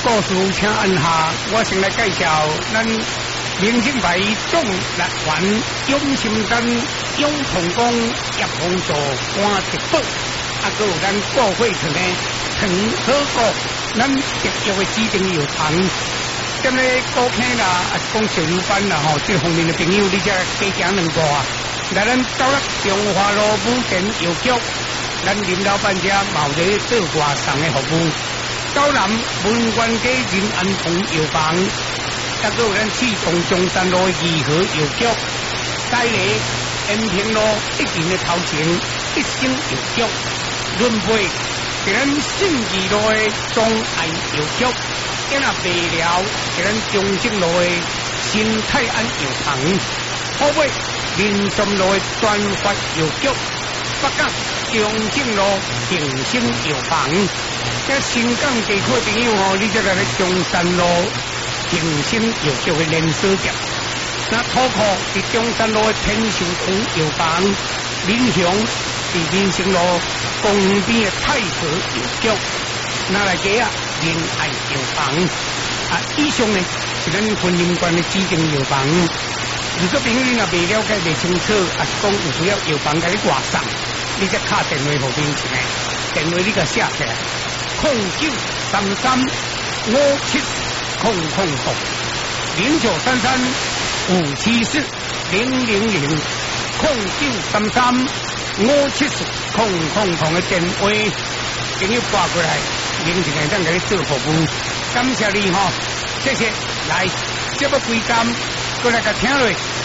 故事，请按下。我先来介绍咱明星牌总力丸永心丹、永同工、叶红素、关直宝，还有咱顾惠村的陈可果，咱特约的指定药房。咁咧高客啦，啊讲小油班啦吼，这方面的朋友，你只加行两步啊。来咱到了中华路武田药局，咱林老板家毛在做外送的服务。到南文官街仁安堂药房，还有咱市东中山路义和药局，再来延平路一定的头前一生药局，轮回是咱信义路的中爱药局，今若未了是咱中正路的新泰安药房，后尾民生路的专发药局，北港中正路平生药房。这新港地区朋友哦，你这个咧中山路平生药局的连锁店，那土库是中山路的天寿堂药房，民雄是民生路公园边的太和药局，那来给啊仁爱药房啊，以上呢是咱婚姻馆的指定药房。如果朋友你若未了解未清楚，啊是讲有需要药房给你挂上，你再打电话给面前的，电话你个写起来。0933570000，0933570000，的电话，朋友挂过来，明天来咱给你做服务，感谢你哈，谢谢，来，这不归站，过来个听落。